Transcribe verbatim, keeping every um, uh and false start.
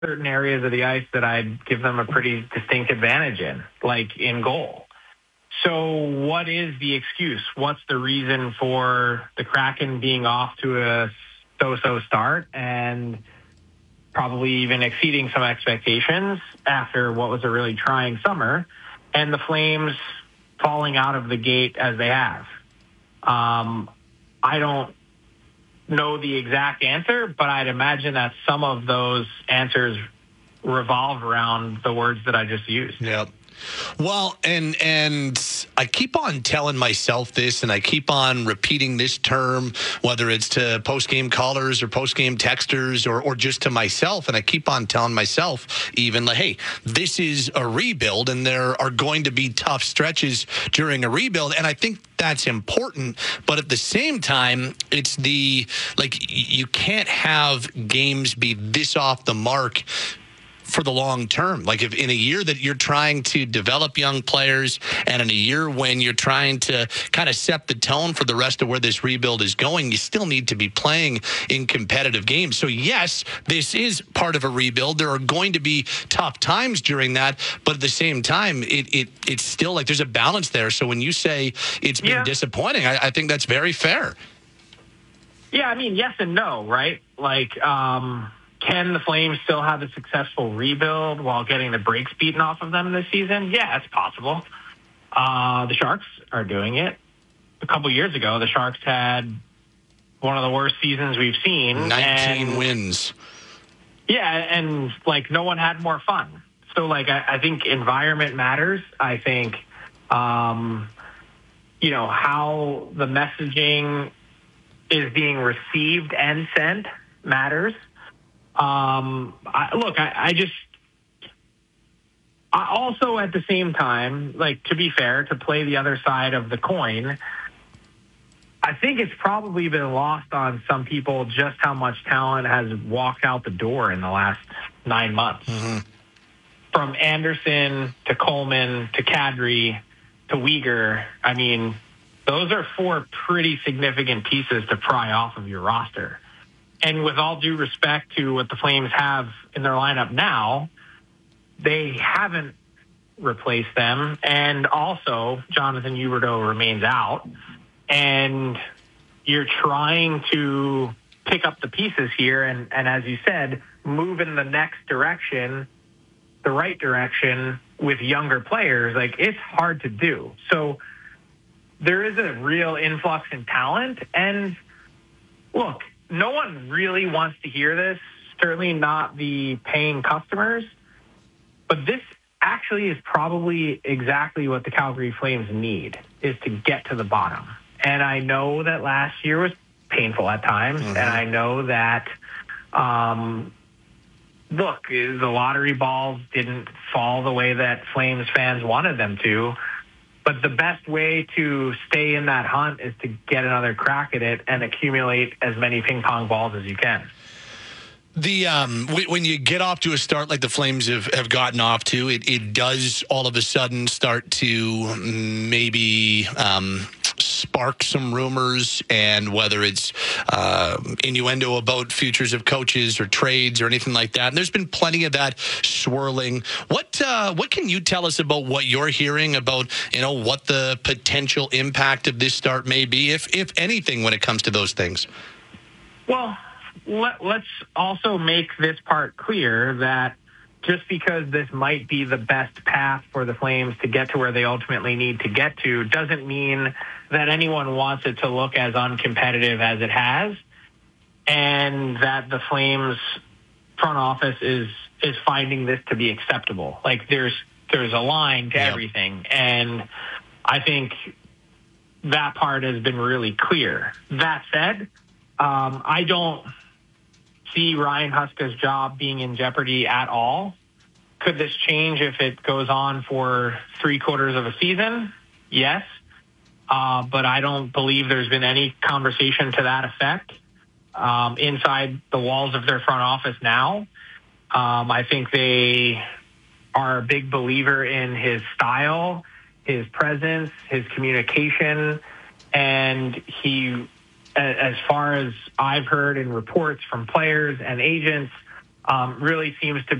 certain areas of the ice that I'd give them a pretty distinct advantage in, like in goal. So what is the excuse? What's the reason for the Kraken being off to a so-so start and probably even exceeding some expectations after what was a really trying summer, and the Flames falling out of the gate as they have? Um, I don't know the exact answer, but I'd imagine that some of those answers revolve around the words that I just used. Yep. Well, and and I keep on telling myself this, and I keep on repeating this term, whether it's to post-game callers or post-game texters or, or just to myself, and I keep on telling myself even, like, hey, this is a rebuild, and there are going to be tough stretches during a rebuild, and I think that's important, but at the same time, it's the, like, you can't have games be this off the mark for the long term. Like, if in a year that you're trying to develop young players, and in a year when you're trying to kind of set the tone for the rest of where this rebuild is going, you still need to be playing in competitive games. So yes, this is part of a rebuild. There are going to be tough times during that, but at the same time, it, it it's still like there's a balance there. So when you say it's been yeah. disappointing, I, I think that's very fair. Yeah, I mean, yes and no, right? Like, um, can the Flames still have a successful rebuild while getting the brakes beaten off of them this season? Yeah, it's possible. Uh, the Sharks are doing it. A couple years ago, the Sharks had one of the worst seasons we've seen. nineteen and, wins. Yeah, and, like, no one had more fun. So, like, I, I think environment matters. I think, um, you know, how the messaging is being received and sent matters. Um, I, look, I, I just, I also at the same time, like, to be fair, to play the other side of the coin, I think it's probably been lost on some people just how much talent has walked out the door in the last nine months. Mm-hmm. From Anderson to Coleman to Kadri to Weegar. I mean, those are four pretty significant pieces to pry off of your roster. And with all due respect to what the Flames have in their lineup now, they haven't replaced them. And also, Jonathan Huberdeau remains out. And you're trying to pick up the pieces here and, and, as you said, move in the next direction, the right direction with younger players. Like, it's hard to do. So there is a real influx in talent. And, look, no one really wants to hear this, certainly not the paying customers, but this actually is probably exactly what the Calgary Flames need, is to get to the bottom. And I know that last year was painful at times, mm-hmm. and I know that, um, look, the lottery balls didn't fall the way that Flames fans wanted them to, but the best way to stay in that hunt is to get another crack at it and accumulate as many ping pong balls as you can. The um, when you get off to a start like the Flames have, have gotten off to, it, it does all of a sudden start to maybe um, spark some rumors, and whether it's uh, innuendo about futures of coaches or trades or anything like that. And there's been plenty of that swirling. What uh, what can you tell us about what you're hearing about, you know, what the potential impact of this start may be, if if anything, when it comes to those things? Well, let, let's also make this part clear that just because this might be the best path for the Flames to get to where they ultimately need to get to doesn't mean that anyone wants it to look as uncompetitive as it has, and that the Flames front office is is finding this to be acceptable. Like, there's there's a line to yep. everything, and I think that part has been really clear. That said, um, I don't see Ryan Huska's job being in jeopardy at all. Could this change if it goes on for three quarters of a season? Yes. Uh, but I don't believe there's been any conversation to that effect um, inside the walls of their front office now. Um, I think they are a big believer in his style, his presence, his communication, and he, as far as I've heard in reports from players and agents, um, really seems to